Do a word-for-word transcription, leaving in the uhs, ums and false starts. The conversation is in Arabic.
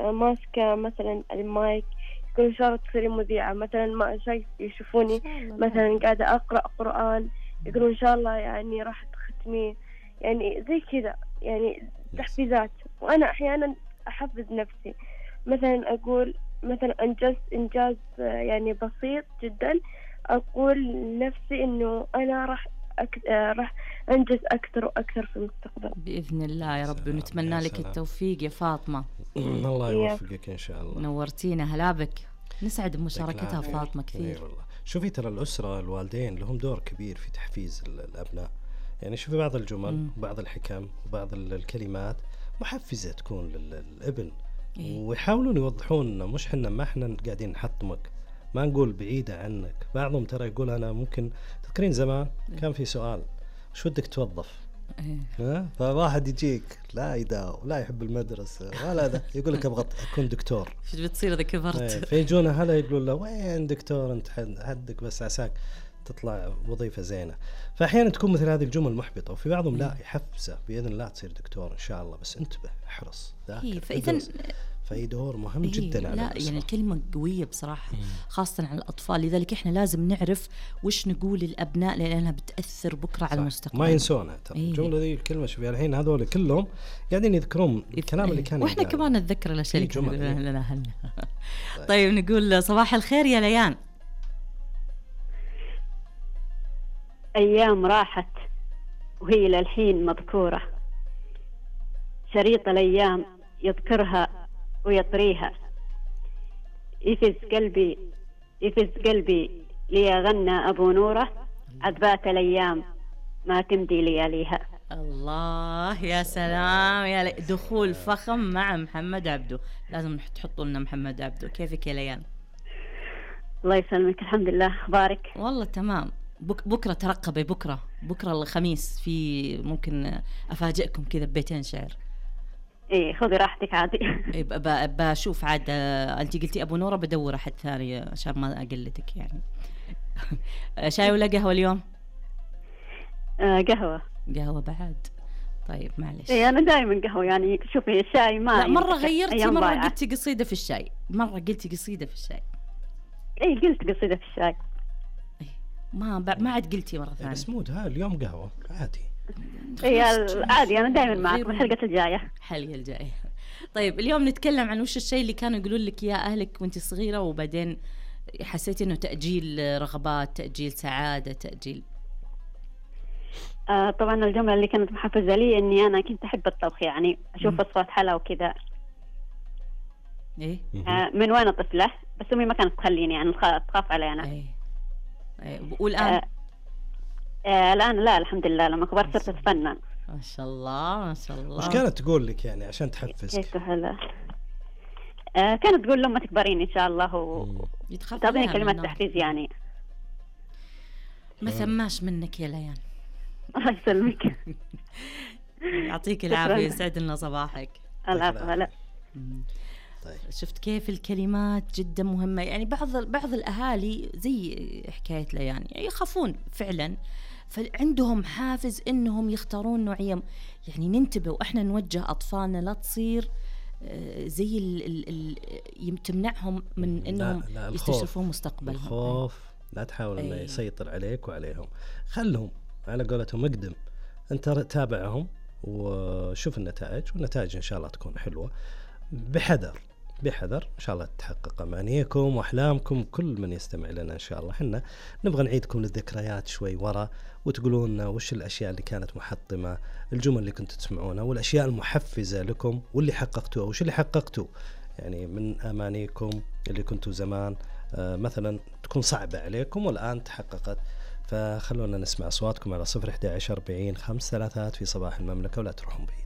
ماسكة مثلا المايك يقولون إن شاء الله تصيري مذيعة. مثلا ما شايف يشوفوني مثلا قاعدة أقرأ قرآن يقولون إن شاء الله يعني راح تختمين، يعني زي كذا يعني تحفيزات. وأنا أحيانا أحفز نفسي، مثلا أقول مثلا أنجزت إنجاز يعني بسيط جدا، أقول لنفسي إنه أنا راح أك... راح أنجز أكثر وأكثر في المستقبل بإذن الله يا رب. ونتمنى لك التوفيق يا فاطمة. الله يوفقك إن شاء الله. نورتينا، هلا بك، نسعد بمشاركتها فاطمة كثير. والله شوفي ترى الأسرة الوالدين لهم دور كبير في تحفيز الأبناء. يعني شوفي بعض الجمل وبعض الحكم وبعض الكلمات محفزة تكون للابن، إيه؟ ويحاولون يوضحون مش حنا ما احنا قاعدين نحطمك، ما نقول بعيدة عنك. بعضهم ترى يقول أنا ممكن تذكرين زمان كان في سؤال شو بدك توظف؟ إيه؟ ها فواحد يجيك لا يداو لا يحب المدرسة ولا ده يقول لك أبغى أكون دكتور. شو بتصير إذا كبرت؟ إيه؟ فيجونا هلا يقولون له وين دكتور أنت حدك بس عساك تطلع وظيفة زينة. فأحيانا تكون مثل هذه الجمل محبطة، وفي بعضهم لا يحفزه بإذن الله تصير دكتور إن شاء الله، بس انتبه احرص ذاكر. فإذا في دور مهم إيه جدا على لا الأسرة. يعني الكلمة قوية بصراحة مم. خاصة على الأطفال، لذلك إحنا لازم نعرف وش نقول للأبناء لأنها بتأثر بكرة على المستقبل. ما ينسونها ترى إيه. الجملة ذي الكلمة شوفي الحين هذول كلهم قاعدين يذكرون الكلام إيه. اللي كان وإحنا كمان نتذكر الأشياء اللي كانت لنا أهلنا. طيب. طيب نقول صباح الخير يا ليان. أيام راحت وهي للحين مذكورة، شريط الأيام يذكرها ويطريها، يفز قلبي يفز قلبي ليغنى أبو نوره، عذبات الأيام ما تمدي لياليها. الله يا سلام يا لي. دخول فخم مع محمد عبده، لازم تحطوا لنا محمد عبده. كيفك يا ليان؟ الله يسلمك، الحمد لله، أخبارك؟ والله تمام. بك بكرة ترقبي، بكرة بكرة الخميس في ممكن أفاجئكم كذا ببيتين شعر. ايه خذي راحتك عادي. إيه بشوف عاد. انت قلتي ابو نوره، بدور احد ثاني عشان ما اقلدك يعني. شاي ولا قهوه اليوم؟ آه قهوه. قهوه بعد. طيب معلش. ايه انا دائما قهوه يعني. شوفي الشاي ما لا مره غيرتي، مره قلتي قصيده في الشاي، مره قلتي قصيده في الشاي. ايه قلت قصيده في الشاي. إيه ما ب... ما عاد قلتي مره ثانيه. بس مود ها اليوم قهوه عادي. ايه عادي، انا دائما معكم الحلقه الجايه. الحلقه الجايه. طيب اليوم نتكلم عن وش الشيء اللي كانوا يقولون لك يا اهلك وانت صغيره وبعدين حسيتي انه تاجيل رغبات، تاجيل سعاده، تاجيل. آه طبعا الجمله اللي كانت محفزه لي اني انا كنت احب الطبخ، يعني اشوف وصفات حلا وكذا. ايه آه من وانا طفله، بس امي ما كانت تخليني يعني تخاف علي انا. ايه ايه والان آه آه الآن لا الحمد لله، لما كبرت صرت أتفنن. ما شاء الله ما شاء الله. وش كانت تقول لك يعني عشان تحفزك؟ كيف هلا آه كانت تقول لما تكبرين إن شاء الله وتعطيني كلمات تحفيز يعني. ما ثماش منك يا ليان. الله يسلمك. يعطيك العافية، يسعد لنا صباحك. العافية. هلا طيب. شفت كيف الكلمات جدا مهمة. يعني بعض بعض الأهالي زي حكاية ليان يعني يخافون فعلا، فعندهم حافز إنهم يختارون نوعية. يعني ننتبه وإحنا نوجه أطفالنا لا تصير زي ال ال تمنعهم من إنهم يستشرفون مستقبلهم. الخوف لا تحاول إنه يسيطر عليك وعليهم، خلهم على قولتهم اقدم أنت، تابعهم وشوف النتائج، والنتائج إن شاء الله تكون حلوة. بحذر بحذر إن شاء الله تحقق أمانيكم وأحلامكم. كل من يستمع لنا إن شاء الله حنا نبغى نعيدكم للذكريات شوي ورا، وتقولون وش الأشياء اللي كانت محطمة، الجمل اللي كنتوا تسمعونها، والأشياء المحفزة لكم واللي حققتوها وش اللي حققتوه يعني من أمانيكم اللي كنتوا زمان آه مثلا تكون صعبة عليكم والآن تحققت. فخلونا نسمع أصواتكم على صفر إحدى عشر أربعين خمس ثلاثات في صباح المملكة، ولا تروحون بعيد.